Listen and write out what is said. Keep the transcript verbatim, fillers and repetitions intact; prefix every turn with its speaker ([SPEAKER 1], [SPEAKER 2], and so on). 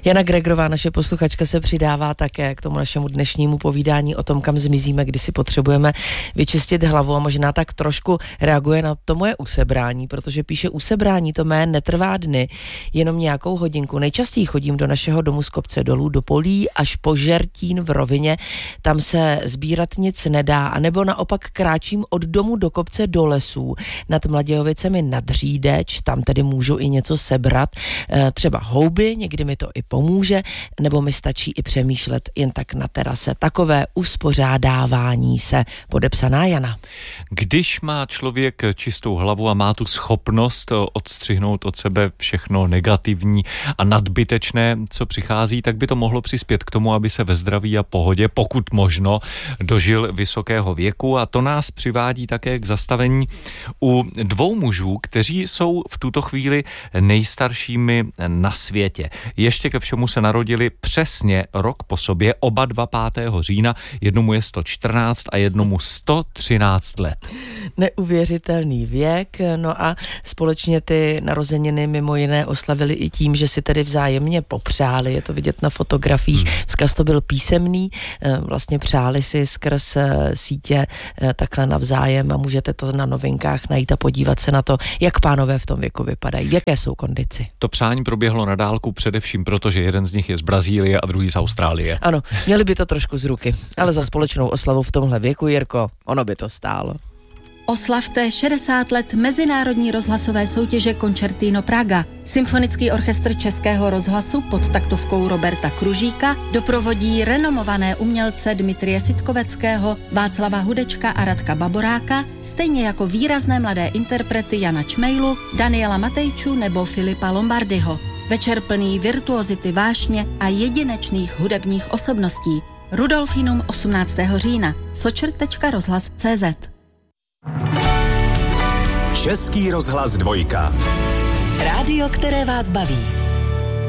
[SPEAKER 1] Jana Gregorová, naše posluchačka, se přidává také k tomu našemu dnešnímu povídání o tom, kam zmizíme, kdy si potřebujeme vyčistit hlavu, a možná tak trošku reaguje na to moje usebrání, protože píše: usebrání to mé netrvá dny, jenom nějakou hodinku. Nejčastěji chodím do našeho domu z kopce dolů do polí až po Žertín v rovině, tam se sbírat nic nedá, anebo naopak kráčím od domu do kopce do lesů nad Mladějovicemi nad Řídeč, tam tedy můžu i něco sebrat, třeba houby, někdy mi to i pomůže, nebo mi stačí i přemýšlet jen tak na terase. Takové uspořádávání se. Podepsaná Jana.
[SPEAKER 2] Když má člověk čistou hlavu a má tu schopnost odstřihnout od sebe všechno negativní a nadbytečné, co přichází, tak by to mohlo přispět k tomu, aby se ve zdraví a pohodě, pokud možno, dožil vysokého věku. A to nás přivádí také k zastavení u dvou mužů, kteří jsou v tuto chvíli nejstaršími na světě. Ještě ke všemu se narodili přesně rok po sobě, oba dva pátého října, jednomu je sto čtrnáct a jednomu sto třináct let.
[SPEAKER 1] Neuvěřitelný věk, no a společně ty narozeniny mimo jiné oslavili i tím, že si tedy vzájemně popřáli, je to vidět na fotografiích, hmm. vzkaz to byl písemný, vlastně přáli si skrz sítě takhle navzájem a můžete to na Novinkách najít a podívat se na to, jak pánové v tom věku vypadají, v jaké jsou kondici.
[SPEAKER 2] To přání proběhlo na dálku především proto, že jeden z nich je z Brazílie a druhý z Austrálie.
[SPEAKER 1] Ano, měli by to trošku z ruky, ale za společnou oslavu v tomhle věku, Jirko, ono by to stálo.
[SPEAKER 3] Oslavte šedesát let mezinárodní rozhlasové soutěže Concertino Praga. Symfonický orchestr Českého rozhlasu pod taktovkou Roberta Kružíka doprovodí renomované umělce Dmitrie Sitkoveckého, Václava Hudečka a Radka Baboráka, stejně jako výrazné mladé interprety Jana Čmejlu, Daniela Matejču nebo Filipa Lombardyho. Večer plný virtuozity vášně a jedinečných hudebních osobností. Rudolfinum osmnáctého října. sočr tečka rozhlas tečka cé zet.
[SPEAKER 4] Český rozhlas dvojka.
[SPEAKER 5] Rádio, které vás baví.